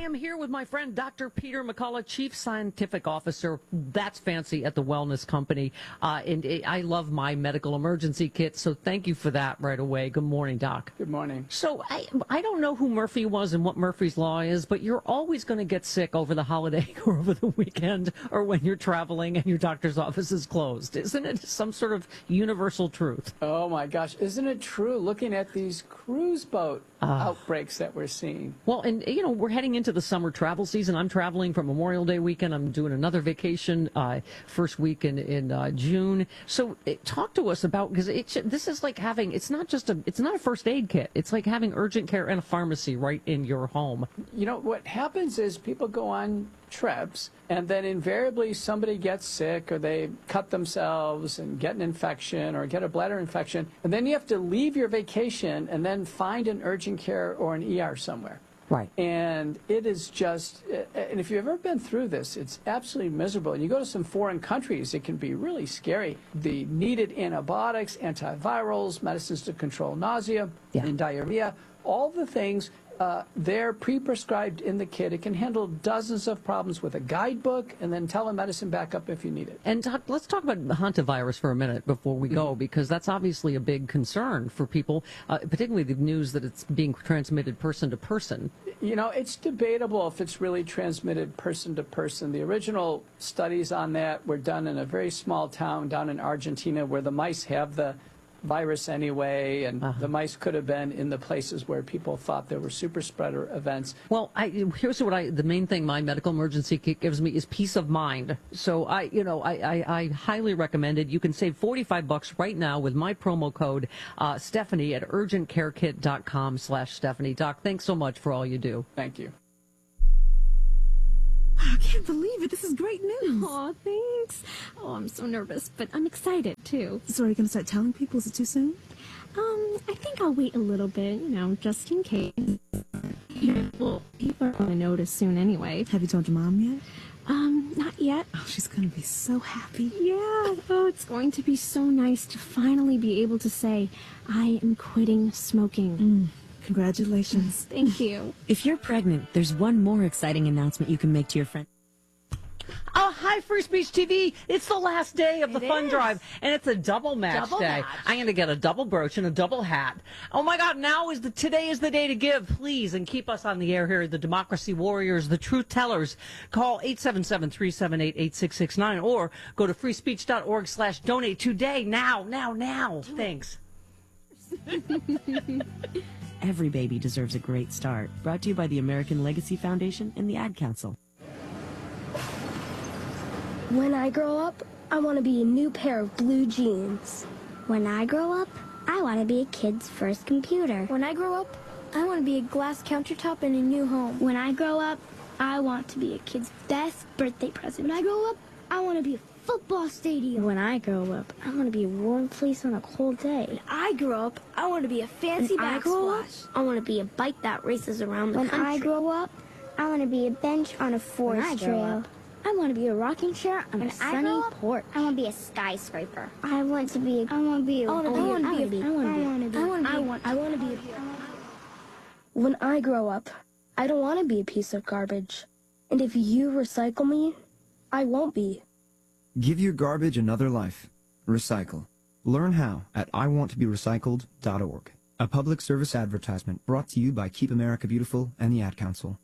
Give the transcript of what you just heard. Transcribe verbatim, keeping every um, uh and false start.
am here with my friend Doctor Peter McCullough, Chief Scientific Officer. That's fancy at the Wellness Company. Uh, and it, I love my medical emergency kit, so thank you for that right away. Good morning, Doc. Good morning. So I, I don't know who Murphy was and what Murphy's Law is, but you're always going to get sick over the holiday or over the weekend or when you're traveling and your doctor's office is closed. Isn't it some sort of universal truth? Oh, my gosh. Isn't it true looking at these cruise boat uh, outbreaks that we're seeing? Well, and, you know, we're heading into the summer travel season. I'm traveling for Memorial Day weekend. I'm doing another vacation uh, first week in, in uh, June. So uh, talk to us about, because this is like having, it's not just a, it's not a first aid kit. It's like having urgent care and a pharmacy right in your home. You know, what happens is people go on trips, and then invariably somebody gets sick or they cut themselves and get an infection or get a bladder infection, and then you have to leave your vacation and then find an urgent care or an E R somewhere. Right. And it is just, and if you've ever been through this, it's absolutely miserable. And you go to some foreign countries, it can be really scary. The needed antibiotics, antivirals, medicines to control nausea yeah. and diarrhea, all the things, uh, they're pre-prescribed in the kit. It can handle dozens of problems with a guidebook and then telemedicine backup if you need it. And talk, let's talk about the hantavirus for a minute before we go, mm-hmm. because that's obviously a big concern for people, uh, particularly the news that it's being transmitted person to person. You know, it's debatable if it's really transmitted person to person. The original studies on that were done in a very small town down in Argentina where the mice have the virus anyway, and uh-huh. the mice could have been in the places where people thought there were super spreader events. Well, I, here's what I, the main thing my medical emergency kit gives me is peace of mind. So I, you know, I, I, I highly recommend it. You can save forty-five bucks right now with my promo code, uh, Stephanie at urgent care kit dot com slash Stephanie. Doc, thanks so much for all you do. Thank you. I can't believe it. This is great news. Aw, thanks. Oh, I'm so nervous, but I'm excited, too. So are you going to start telling people? Is it too soon? Um, I think I'll wait a little bit, you know, just in case. Well, people are going to notice soon anyway. Have you told your mom yet? Um, not yet. Oh, she's going to be so happy. Yeah. Oh, it's going to be so nice to finally be able to say, I am quitting smoking. Mm. Congratulations. Thank you. If you're pregnant, there's one more exciting announcement you can make to your friend. Oh, hi, Free Speech T V. It's the last day of the it fund is. drive, and it's a double match double day. Match. I'm going to get a double brooch and a double hat. Oh, my God, now is the, today is the day to give, please, and keep us on the air here, the Democracy Warriors, the Truth Tellers. Call eight seven seven, three seven eight, eight six six nine or go to freespeech.org slash donate today. Now, now, now. Thanks. Every baby deserves a great start. Brought to you by the American Legacy Foundation and the Ad Council. When I grow up, I want to be a new pair of blue jeans. When I grow up, I want to be a kid's first computer. When I grow up, I want to be a glass countertop in a new home. When I grow up, I want to be a kid's best birthday present. When I grow up, I want to be a football stadium. When I grow up, I want to be a warm place on a cold day. When I grow up, I want to be a fancy when I grow up, backsplash. I want to be a bike that races around the when country. When I grow up, I want to be a bench on a forest when I trail. Up, I want to be a rocking chair on when a sunny I up, porch. I want to be a skyscraper. I want to be. A, I want to be. A, I want to be. I want to be. I want to be. I want to be. I want. I want to be. When I grow up, I don't want to be a piece of garbage. And if you recycle me, I won't be. Give your garbage another life. Recycle. Learn how at I want to be recycled dot org. A public service advertisement brought to you by Keep America Beautiful and the Ad Council.